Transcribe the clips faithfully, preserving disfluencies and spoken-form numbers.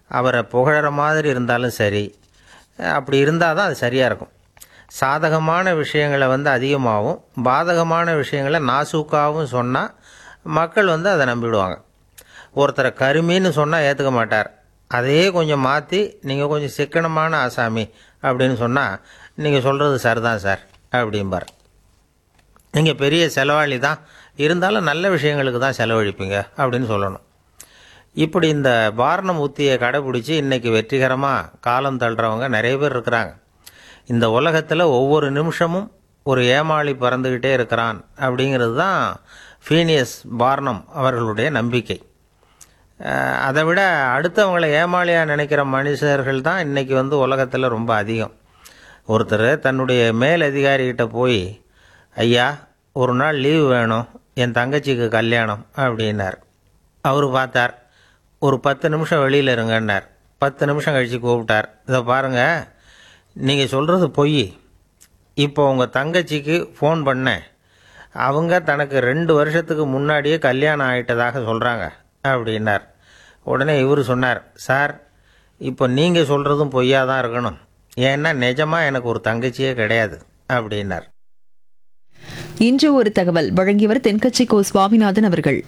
அவரை புகழற மாதிரி இருந்தாலும் சரி, அப்படி இருந்தால் தான் அது சரியாக இருக்கும். சாதகமான விஷயங்களை வந்து அதிகமாகவும் பாதகமான விஷயங்களை நாசூக்காகவும் சொன்னால் மக்கள் வந்து அதை நம்பிவிடுவாங்க. ஒருத்தரை கருமின்னு சொன்னால் ஏற்றுக்க மாட்டார். அதையே கொஞ்சம் மாற்றி நீங்கள் கொஞ்சம் சிக்கனமான ஆசாமி அப்படின்னு சொன்னால் நீங்கள் சொல்கிறது சரிதான் சார் அப்படிம்பார். நீங்கள் பெரிய செலவாளி தான், இருந்தாலும் நல்ல விஷயங்களுக்கு தான் செலவழிப்பீங்க அப்படின்னு சொல்லணும். இப்படி இந்த வாரணம் உத்தியை கடைப்பிடிச்சி இன்றைக்கி வெற்றிகரமாக காலம் தள்ளுறவங்க நிறைய பேர் இருக்கிறாங்க. இந்த உலகத்தில் ஒவ்வொரு நிமிஷமும் ஒரு ஏமாளி பறந்துக்கிட்டே இருக்கிறான் அப்படிங்கிறது தான் ஃபீனியஸ் வார்னம் அவர்களுடைய நம்பிக்கை. அதை விட அடுத்தவங்களை ஏமாளியாக நினைக்கிற மனுஷர்கள் தான் இன்றைக்கி வந்து உலகத்தில் ரொம்ப அதிகம். ஒருத்தர் தன்னுடைய மேல் அதிகாரிகிட்ட போய், ஐயா ஒரு நாள் லீவு வேணும், என் தங்கச்சிக்கு கல்யாணம் அப்படின்னார். அவர் பார்த்தார், ஒரு பத்து நிமிஷம் வெளியில் இருங்கன்னார். பத்து நிமிஷம் கழித்து கூப்பிட்டார், இதை பாருங்கள், நீங்கள் சொல்கிறது பொய். இப்போ உங்கள் தங்கச்சிக்கு ஃபோன் பண்ணேன், அவங்க தனக்கு ரெண்டு வருஷத்துக்கு முன்னாடியே கல்யாணம் ஆகிட்டதாக சொல்கிறாங்க அப்படின்னார். உடனே இவர் சொன்னார், சார் இப்போ நீங்கள் சொல்கிறதும் பொய்யா தான் இருக்கணும், ஏன்னா நிஜமாக எனக்கு ஒரு தங்கச்சியே கிடையாது அப்படின்னார். இன்று ஒரு தகவல் வழங்கியவர் தென்கட்சி கோ சுவாமிநாதன் அவர்கள்.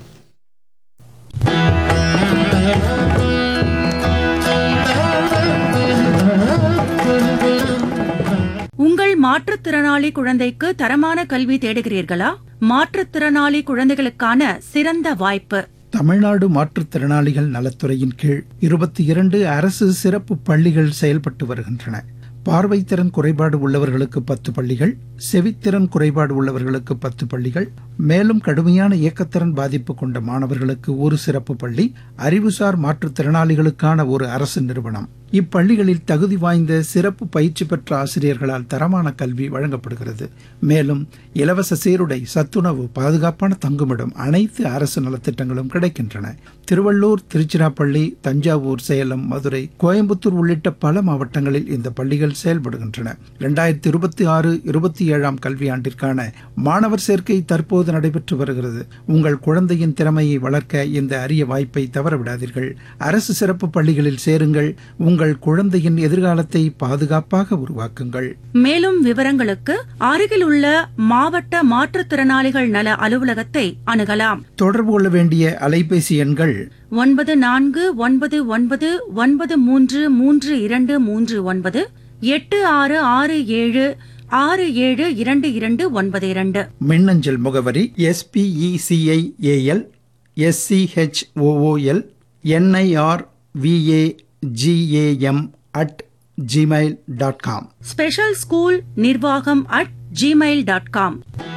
உங்கள் மாற்றுத்திறனாளி குழந்தைக்கு தரமான கல்வி தேடுகிறீர்களா? மாற்றுத்திறனாளி குழந்தைகளுக்கான சிறந்த வாய்ப்பு. தமிழ்நாடு மாற்றுத்திறனாளிகள் நலத்துறையின் கீழ் இருபத்தி இரண்டு அரசு சிறப்பு பள்ளிகள் செயல்பட்டு வருகின்றன. பார்வைத்திறன் குறைபாடு உள்ளவர்களுக்கு பத்து பள்ளிகள், செவித்திறன் குறைபாடு உள்ளவர்களுக்கு பத்து பள்ளிகள், மேலும் கடுமையான இயக்கத்திறன் பாதிப்பு கொண்ட மாணவர்களுக்கு ஒரு சிறப்பு பள்ளி, அறிவுசார் மாற்றுத்திறனாளிகளுக்கான ஒரு அரசு நிறுவனம். இப்பள்ளிகளில் தகுதி வாய்ந்த சிறப்பு பயிற்சி பெற்ற ஆசிரியர்களால் தரமான கல்வி வழங்கப்படுகிறது. மேலும் இலவச சீருடை, சத்துணவு, பாதுகாப்பான தங்குமிடம், அனைத்து அரசு நலத்திட்டங்களும் கிடைக்கின்றன. திருவள்ளூர், திருச்சிராப்பள்ளி, தஞ்சாவூர், சேலம், மதுரை, கோயம்புத்தூர் உள்ளிட்ட பல மாவட்டங்களில் இந்த பள்ளிகள் செயல்படுகின்றன. இரண்டாயிரத்தி இருபத்தி ஆறு இருபத்தி ஏழாம் கல்வியாண்டிற்கான மாணவர் சேர்க்கை தற்போது நடைபெற்று வருகிறது. உங்கள் குழந்தையின் திறமையை வளர்க்க இந்த அரிய வாய்ப்பை தவறவிடாதீர்கள். அரசு சிறப்பு பள்ளிகளில் சேருங்கள். உங்கள் குழந்தையின் எதிர்காலத்தை பாதுகாப்பாக உருவாக்குங்கள். மேலும் விவரங்களுக்கு அருகில் உள்ள மாவட்ட மாற்றுத்திறனாளிகள் நல அலுவலகத்தை அணுகலாம். தொடர்பு கொள்ள வேண்டிய அலைபேசி எண்கள் ஒன்பது நான்கு ஒன்பது ஒன்பது ஒன்பது மூன்று மூன்று இரண்டு மூன்று ஒன்பது, எட்டு ஆறு ஆறு ஏழு ஆறு ஏழு இரண்டு இரண்டு ஒன்பது இரண்டு. மின்னஞ்சல் முகவரி எஸ்பிஇசிஐஏஎல் S C H O O L NIR VA GAM at Gmail dot com. Special school நிர்வாகம் அட் ஜிமெயில் டாட் காம்.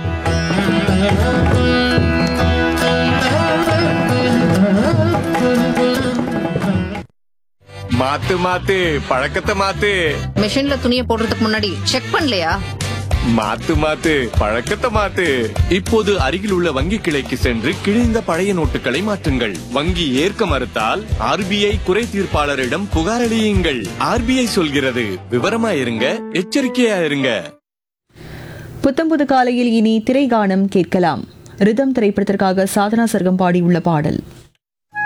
மாத்து மாத்து பழக்கத்தை மாத்து. மிஷின்ல துணியை போடுறதுக்கு முன்னாடி செக் பண்ணலையா? மாத்து மாத்து பழக்கத்தை மாத்து. இப்போது அருகில் உள்ள வங்கி கிளைக்கு சென்று கிழிந்த பழைய நோட்டுகளை மாற்றுங்கள். வங்கி ஏற்க மறுத்தால் ஆர்பிஐ குறை தீர்ப்பாளரிடம் புகார் அளியுங்கள். ஆர்பிஐ சொல்கிறது, விவரமா இருங்க, எச்சரிக்கையா இருங்க. புத்தம்புது காலையில் இனி திரைகானம் கேட்கலாம். ரிதம் திரைப்படத்திற்காக சாதனா சர்க்கம் பாடியுள்ள பாடல்.